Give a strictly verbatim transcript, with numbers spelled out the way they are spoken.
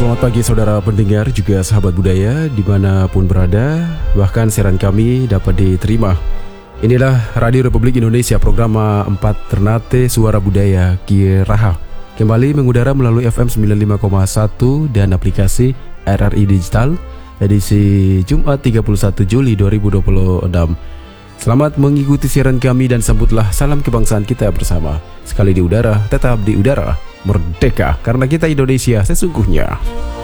selamat pagi saudara pendengar juga sahabat budaya dimanapun berada. Bahkan siaran kami dapat diterima. Inilah Radio Republik Indonesia, program empat Ternate Suara Budaya Kiraha. Kembali mengudara melalui F M sembilan puluh lima koma satu dan aplikasi R R I Digital. Edisi Jumat tiga puluh satu Juli dua ribu dua puluh enam. Selamat mengikuti siaran kami dan sambutlah salam kebangsaan kita bersama. Sekali di udara, tetap di udara. Merdeka, karena kita Indonesia sesungguhnya.